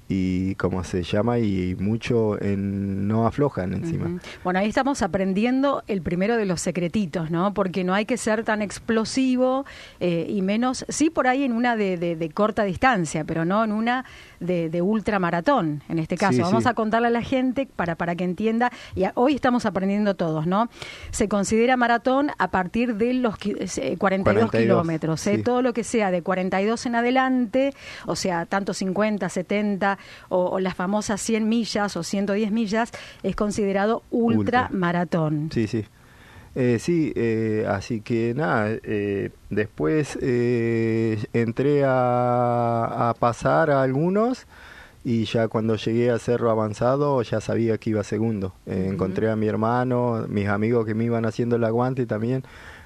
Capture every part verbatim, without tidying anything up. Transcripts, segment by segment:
y cómo se llama, y mucho en no aflojan encima. Uh-huh. Bueno, ahí estamos aprendiendo el primero de los secretitos, ¿no? Porque no hay que ser tan explosivo eh, y menos, sí por ahí en una de, de, de corta distancia, pero no en una de, de ultramaratón, en este caso. Sí, Vamos sí. a contarle a la gente para, para que entienda, y a, hoy estamos aprendiendo todos, ¿no? Se considera maratón a partir de los eh, cuarenta y dos kilómetros, ¿eh? Sí. Todo lo que sea de cuarenta y dos en adelante, o sea, tanto cincuenta, setenta, O, o las famosas cien millas o ciento diez millas, es considerado ultramaratón. Sí, sí. Eh, sí, eh, así que nada, eh, después eh, entré a, a pasar a algunos y ya cuando llegué a Cerro Avanzado ya sabía que iba segundo. Eh, uh-huh. Encontré a mi hermano, mis amigos que me iban haciendo el aguante también.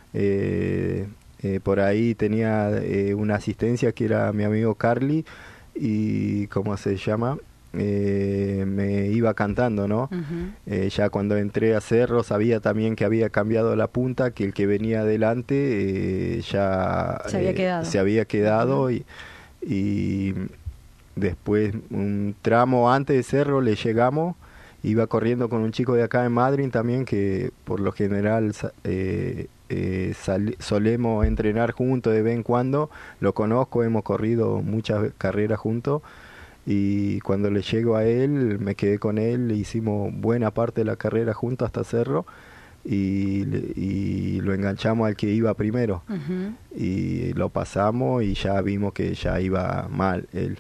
Eh, eh, por ahí tenía eh, una asistencia que era mi amigo Carly, y ¿cómo se llama? Eh, me iba cantando, ¿no? Uh-huh. Eh, ya cuando entré a Cerro sabía también que había cambiado la punta, que el que venía adelante eh, ya se había eh, quedado, se había quedado uh-huh. y, y después un tramo antes de Cerro le llegamos, iba corriendo con un chico de acá en Madrid también, que por lo general eh, Eh, sal, solemos entrenar juntos de vez en cuando, lo conozco, hemos corrido muchas carreras juntos, y cuando le llego a él me quedé con él, hicimos buena parte de la carrera juntos hasta Cerro, y, y lo enganchamos al que iba primero, uh-huh. y lo pasamos y ya vimos que ya iba mal él.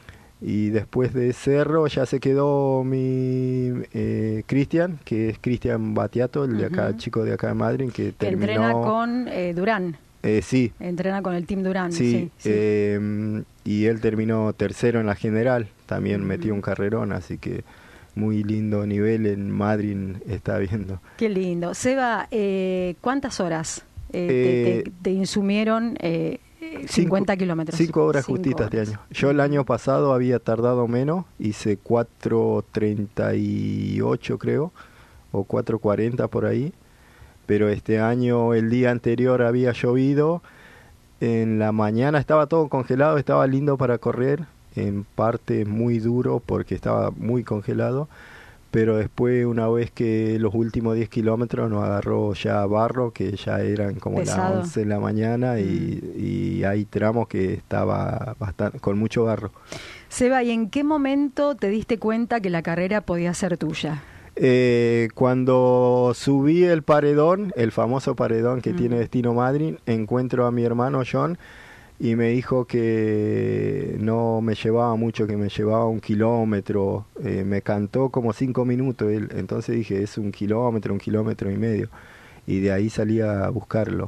Y después de Cerro ya se quedó mi eh, Cristian, que es Cristian Batiato, el de acá, uh-huh. chico de acá de Madrid, que, que terminó... entrena con eh, Durán. Eh, sí. Entrena con el Team Durán. Sí, sí, sí. Eh, y él terminó tercero en la general, también uh-huh. metió un carrerón, así que muy lindo nivel en Madrid está viendo. Qué lindo. Seba, eh, ¿cuántas horas eh, eh, te, te, te insumieron... Eh, cincuenta kilómetros. Cinco horas cinco justitas horas. Este año. Yo el año pasado había tardado menos, hice cuatro treinta y ocho creo, o cuatro cuarenta por ahí, pero este año el día anterior había llovido, en la mañana estaba todo congelado, estaba lindo para correr, en parte muy duro porque estaba muy congelado, pero después una vez que los últimos diez kilómetros nos agarró ya barro, que ya eran como Pesado. las once de la mañana, y, mm. y hay tramos que estaba bastante, con mucho barro. Seba, ¿y en qué momento te diste cuenta que la carrera podía ser tuya? Eh, cuando subí el paredón, el famoso paredón que mm. tiene Destino Madrid, encuentro a mi hermano John, y me dijo que no me llevaba mucho, que me llevaba un kilómetro, eh, me cantó como cinco minutos él, entonces dije, es un kilómetro, un kilómetro y medio, y de ahí salí a buscarlo,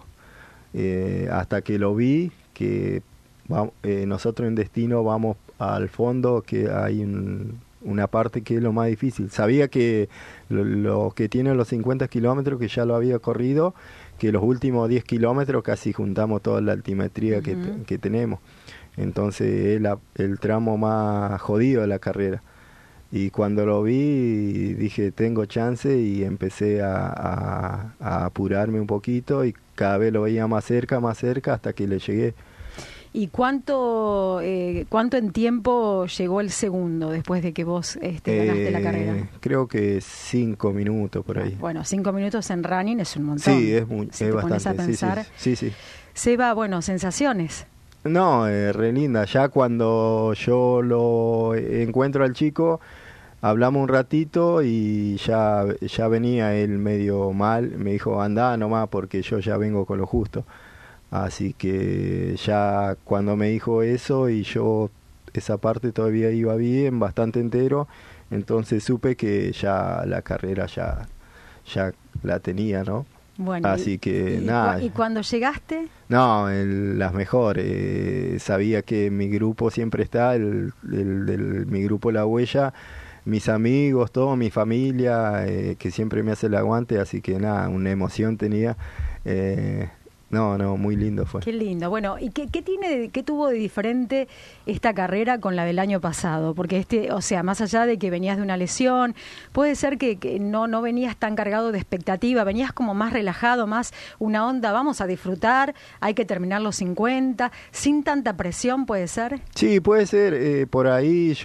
eh, hasta que lo vi, que va, eh, nosotros en Destino vamos al fondo, que hay un, una parte que es lo más difícil, sabía que lo, lo que tiene los cincuenta kilómetros, que ya lo había corrido, que los últimos diez kilómetros casi juntamos toda la altimetría uh-huh. que, te, que tenemos. Entonces es la, el tramo más jodido de la carrera. Y cuando lo vi dije, tengo chance, y empecé a, a, a apurarme un poquito, y cada vez lo veía más cerca, más cerca, hasta que le llegué. ¿Y cuánto eh, cuánto en tiempo llegó el segundo después de que vos este, ganaste eh, la carrera? Creo que cinco minutos por ahí. Bueno, cinco minutos en running es un montón. Sí, es, muy, si es te bastante. Pones a pensar. Sí, sí, sí. Seba, bueno, sensaciones. No, eh, re linda. Ya cuando yo lo encuentro al chico, hablamos un ratito y ya, ya venía él medio mal. Me dijo, andá nomás porque yo ya vengo con lo justo. Así que ya cuando me dijo eso, y yo esa parte todavía iba bien, bastante entero, entonces supe que ya la carrera ya, ya la tenía, ¿no? Bueno, así y, que y, nada. ¿Y cuando llegaste? No, el, las mejores. Eh, sabía que mi grupo siempre está, el, el, el, mi grupo La Huella, mis amigos, todo, mi familia, eh, que siempre me hace el aguante, así que nada, una emoción tenía. Eh, No, no, muy lindo fue. Qué lindo. Bueno, ¿y qué, qué tiene, qué tuvo de diferente esta carrera con la del año pasado? Porque este, o sea, más allá de que venías de una lesión, puede ser que, que no, no venías tan cargado de expectativa, venías como más relajado, más una onda, vamos a disfrutar, hay que terminar los cincuenta, sin tanta presión, ¿puede ser? Sí, puede ser. Eh, por ahí yo